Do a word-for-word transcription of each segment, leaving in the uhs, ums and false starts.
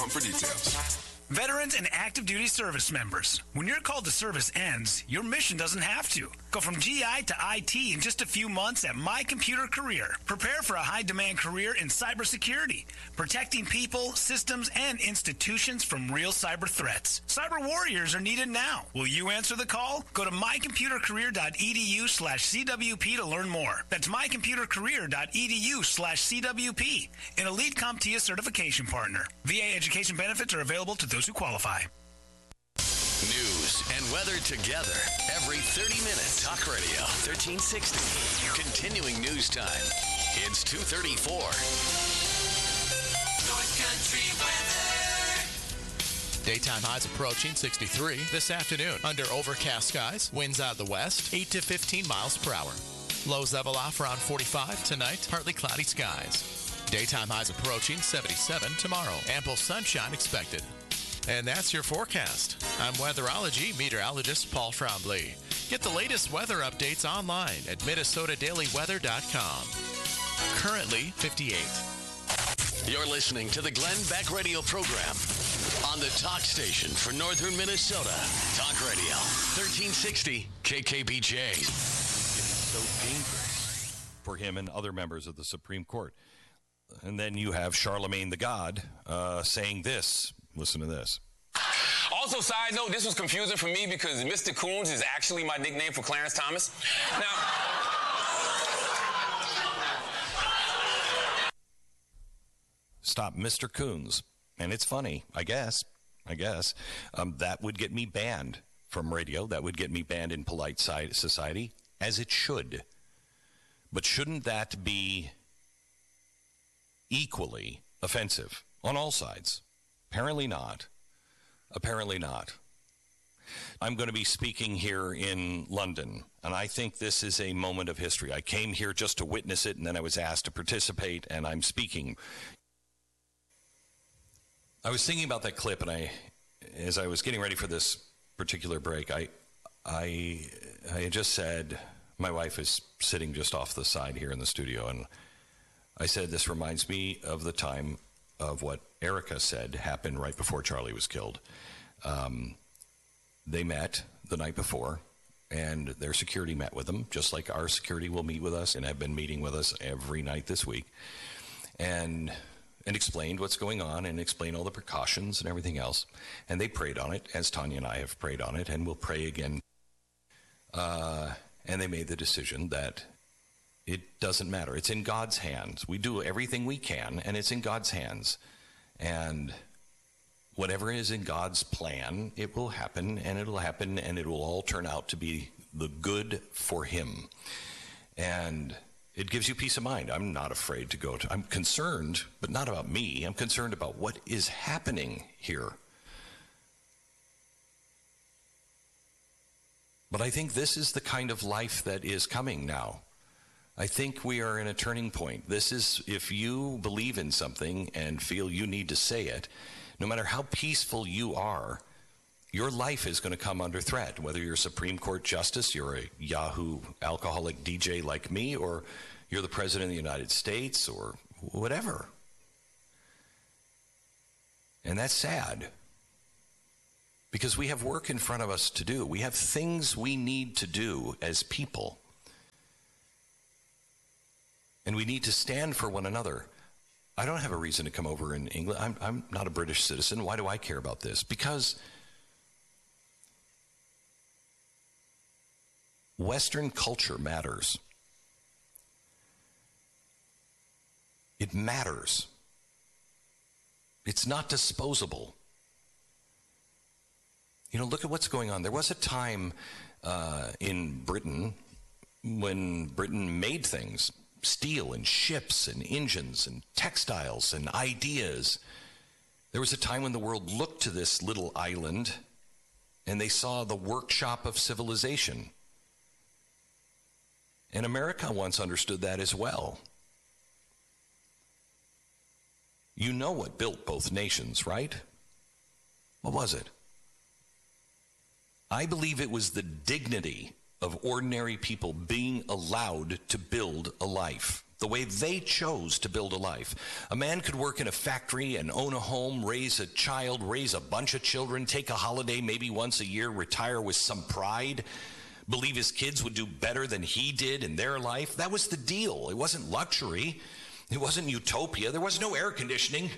For details. Veterans and active duty service members. When your call to service ends, your mission doesn't have to. Go from G I to I T in just a few months at My Computer Career. Prepare for a high-demand career in cybersecurity, protecting people, systems, and institutions from real cyber threats. Cyber warriors are needed now. Will you answer the call? Go to mycomputercareer.edu slash CWP to learn more. That's mycomputercareer.edu slash CWP. An Elite CompTIA certification partner. V A education benefits are available to those who qualify. News and weather together every thirty minutes. Talk Radio thirteen sixty. Continuing news time. It's two thirty-four. North Country weather. Daytime highs approaching sixty-three this afternoon. Under overcast skies, winds out of the west, eight to fifteen miles per hour. Lows level off around forty-five tonight, partly cloudy skies. Daytime highs approaching seventy-seven tomorrow. Ample sunshine expected. And that's your forecast. I'm weatherology meteorologist Paul Trombley. Get the latest weather updates online at Minnesota Daily Weather dot com. Currently fifty-eight. You're listening to the Glenn Beck radio program on the talk station for Northern Minnesota. Talk Radio thirteen sixty K K B J. It's so dangerous for him and other members of the Supreme Court. And then you have Charlemagne the God uh, saying this. Listen to this. Also, side note, this was confusing for me because Mister Coons is actually my nickname for Clarence Thomas. Now, stop, Mister Coons. And it's funny, I guess. I guess. Um, that would get me banned from radio. That would get me banned in polite society, as it should. But shouldn't that be equally offensive on all sides? Apparently not. Apparently not. I'm going to be speaking here in London, and I think this is a moment of history. I came here just to witness it, and then I was asked to participate, and I'm speaking. I was thinking about that clip, and I, as I was getting ready for this particular break, I, I, I had just said, my wife is sitting just off the side here in the studio, and I said, this reminds me of the time of what Erica said happened right before Charlie was killed. Um, they met the night before, and their security met with them, just like our security will meet with us and have been meeting with us every night this week, and and explained what's going on and explained all the precautions and everything else. And they prayed on it, as Tanya and I have prayed on it, and will pray again. Uh, and they made the decision that it doesn't matter. It's in God's hands. We do everything we can, and it's in God's hands. And whatever is in God's plan, it will happen, and it'll happen, and it will all turn out to be the good for him. And it gives you peace of mind. I'm not afraid to go to, I'm concerned, but not about me. I'm concerned about what is happening here. But I think this is the kind of life that is coming now. I think we are in a turning point. This is, if you believe in something and feel you need to say it, no matter how peaceful you are, your life is going to come under threat. Whether you're a Supreme Court justice, you're a Yahoo alcoholic D J like me, or you're the President of the United States, or whatever. And that's sad. Because we have work in front of us to do. We have things we need to do as people. And we need to stand for one another. I don't have a reason to come over in England. I'm, I'm not a British citizen. Why do I care about this? Because Western culture matters. It matters. It's not disposable. You know, look at what's going on. There was a time uh, in Britain when Britain made things. Steel and ships and engines and textiles and ideas. There was a time when the world looked to this little island and they saw the workshop of civilization. And America once understood that as well. You know what built both nations, right? What was it? I believe it was the dignity of ordinary people being allowed to build a life. the way they chose to build a life. A man could work in a factory and own a home, raise a child, raise a bunch of children, take a holiday maybe once a year, retire with some pride, believe his kids would do better than he did in their life. That was the deal. It wasn't luxury. It wasn't utopia. There was no air conditioning.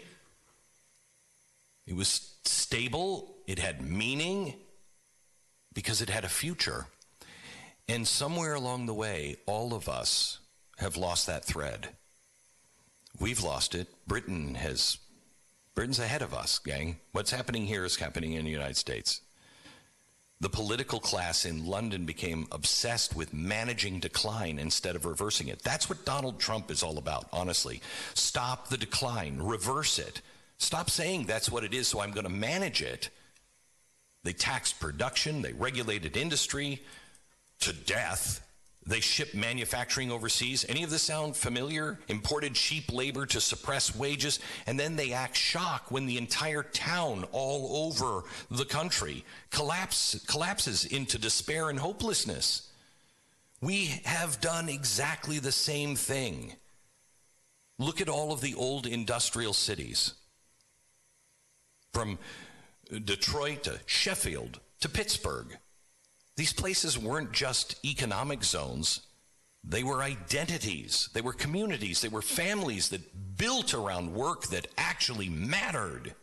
It was stable. It had meaning because it had a future. And somewhere along the way, all of us have lost that thread. We've lost it. Britain has, Britain's ahead of us, gang. What's happening here is happening in the United States. The political class in London became obsessed with managing decline instead of reversing it. That's what Donald Trump is all about, honestly. Stop the decline, reverse it. Stop saying that's what it is, so I'm going to manage it. They taxed production, they regulated industry to death. They ship manufacturing overseas. Any of this sound familiar? Imported cheap labor to suppress wages, and then they act shocked when the entire town all over the country collapse, collapses into despair and hopelessness. We have done exactly the same thing. Look at all of the old industrial cities. From Detroit to Sheffield to Pittsburgh. These places weren't just economic zones. They were identities. They were communities. They were families that built around work that actually mattered.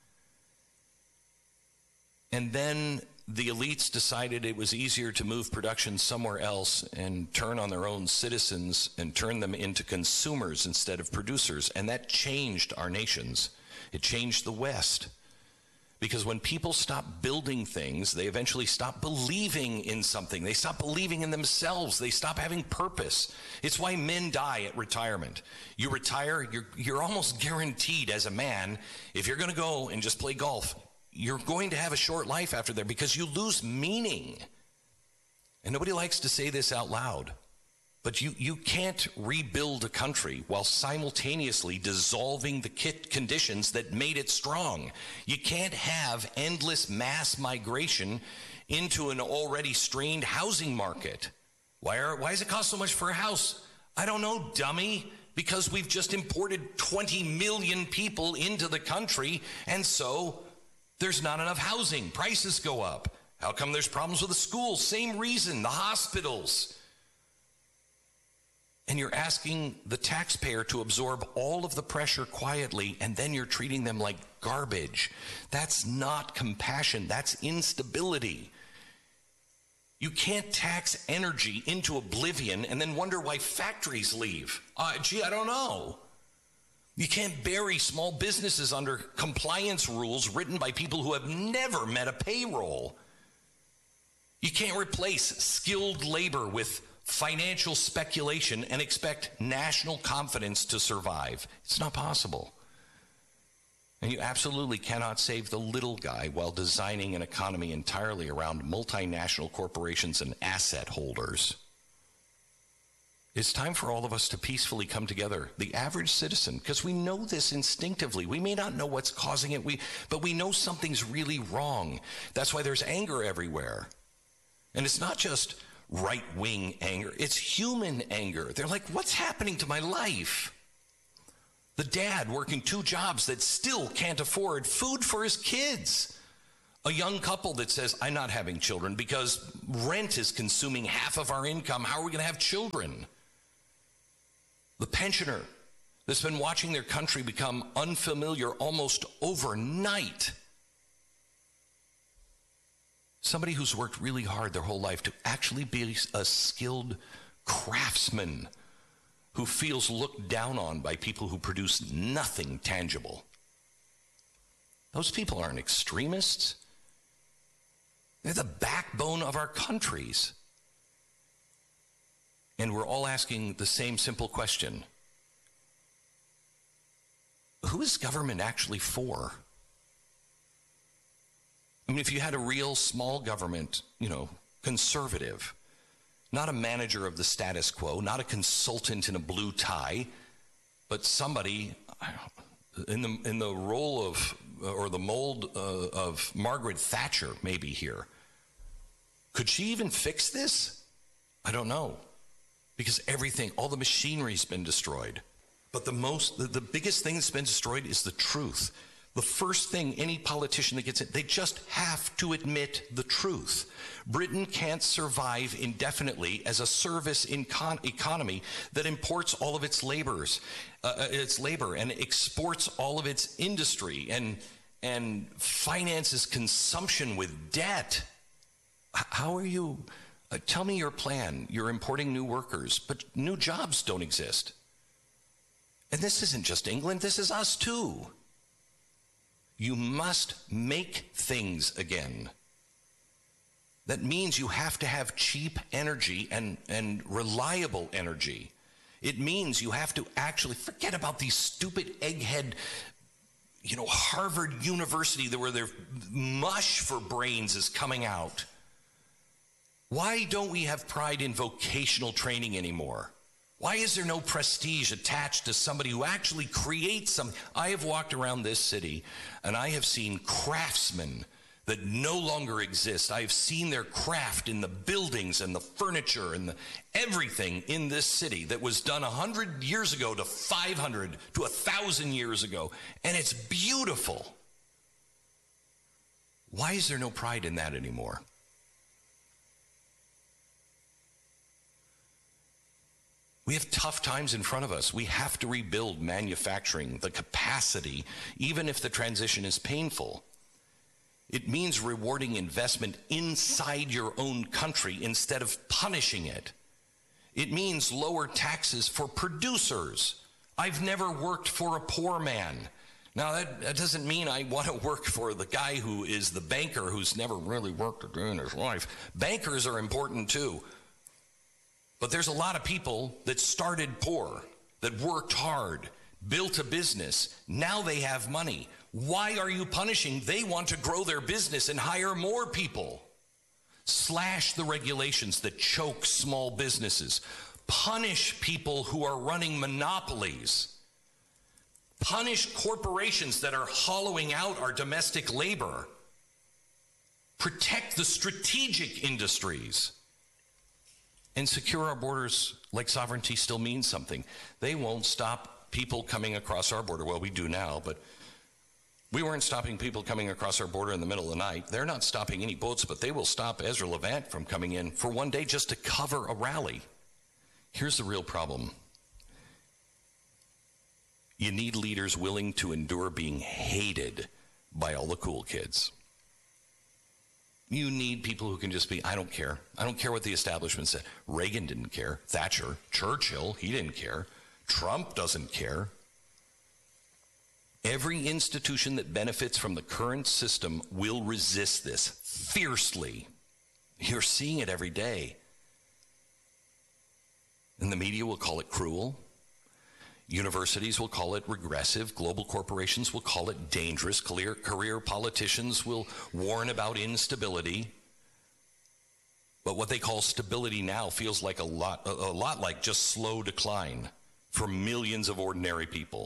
And then the elites decided it was easier to move production somewhere else and turn on their own citizens and turn them into consumers instead of producers. And that changed our nations. It changed the West. Because when people stop building things, they eventually stop believing in something. They stop believing in themselves. They stop having purpose. It's why men die at retirement. You retire, you're, you're almost guaranteed as a man, if you're going to go and just play golf, you're going to have a short life after there because you lose meaning. And nobody likes to say this out loud. But you, you can't rebuild a country while simultaneously dissolving the kit conditions that made it strong. You can't have endless mass migration into an already strained housing market. Why, are, why does it cost so much for a house? I don't know, dummy. Because we've just imported twenty million people into the country, and so there's not enough housing. Prices go up. How come there's problems with the schools? Same reason, the hospitals. And you're asking the taxpayer to absorb all of the pressure quietly, and then you're treating them like garbage. That's not compassion. That's instability. You can't tax energy into oblivion and then wonder why factories leave. Uh, gee, I don't know. You can't bury small businesses under compliance rules written by people who have never met a payroll. You can't replace skilled labor with financial speculation and expect national confidence to survive. It's not possible. And you absolutely cannot save the little guy while designing an economy entirely around multinational corporations and asset holders. It's time for all of us to peacefully come together, the average citizen, because we know this instinctively. We may not know what's causing it, we, but we know something's really wrong. That's why there's anger everywhere. And it's not just right-wing anger. It's human anger. They're like, what's happening to my life? The dad working two jobs that still can't afford food for his kids. A young couple that says, I'm not having children because rent is consuming half of our income. How are we going to have children? The pensioner that's been watching their country become unfamiliar almost overnight. Somebody who's worked really hard their whole life to actually be a skilled craftsman who feels looked down on by people who produce nothing tangible. Those people aren't extremists. They're the backbone of our countries. And we're all asking the same simple question. Who is government actually for? I mean, if you had a real small government, you know, conservative, not a manager of the status quo, not a consultant in a blue tie, but somebody in the in the role of, or the mold uh, of Margaret Thatcher, maybe here. Could she even fix this? I don't know. because everything, all the machinery's been destroyed. But the most, the, the biggest thing that's been destroyed is the truth. The first thing any politician that gets it, they just have to admit the truth. Britain can't survive indefinitely as a service in con- economy that imports all of its labors, uh, its labor, and exports all of its industry, and and finances consumption with debt. H- how are you? Uh, tell me your plan. You're importing new workers, but new jobs don't exist. And this isn't just England. This is us too. You must make things again. That means you have to have cheap energy and, and reliable energy. It means you have to actually forget about these stupid egghead, you know, Harvard University where their mush for brains is coming out. Why don't we have pride in vocational training anymore? Why is there no prestige attached to somebody who actually creates something? I have walked around this city and I have seen craftsmen that no longer exist. I have seen their craft in the buildings and the furniture and the, everything in this city that was done one hundred years ago to five hundred to one thousand years ago. And it's beautiful. Why is there no pride in that anymore? We have tough times in front of us. We have to rebuild manufacturing, the capacity, even if the transition is painful. It means rewarding investment inside your own country instead of punishing it. It means lower taxes for producers. I've never worked for a poor man. Now, that, that doesn't mean I want to work for the guy who is the banker who's never really worked a day in his life. Bankers are important too. But there's a lot of people that started poor, that worked hard, built a business. Now they have money. Why are you punishing? They want to grow their business and hire more people. Slash the regulations that choke small businesses. Punish people who are running monopolies. Punish corporations that are hollowing out our domestic labor. Protect the strategic industries. And secure our borders like sovereignty still means something. They won't stop people coming across our border. Well, we do now, but we weren't stopping people coming across our border in the middle of the night. They're not stopping any boats, but they will stop Ezra Levant from coming in for one day just to cover a rally. Here's the real problem. You need leaders willing to endure being hated by all the cool kids. You need people who can just be, I don't care. I don't care what the establishment said. Reagan didn't care. Thatcher, Churchill, he didn't care. Trump doesn't care. Every institution that benefits from the current system will resist this fiercely. You're seeing it every day. And the media will call it cruel. Universities will call it regressive. Global corporations will call it dangerous. Career, career politicians will warn about instability. But what they call stability now feels like a lot, a, a lot like just slow decline for millions of ordinary people.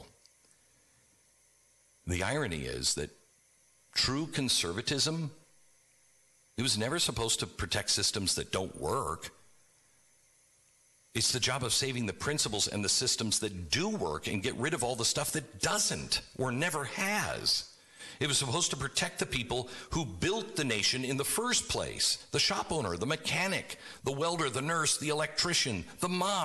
The irony is that true conservatism, it was never supposed to protect systems that don't work. It's the job of saving the principles and the systems that do work and get rid of all the stuff that doesn't or never has. It was supposed to protect the people who built the nation in the first place. The shop owner, the mechanic, the welder, the nurse, the electrician, the mom.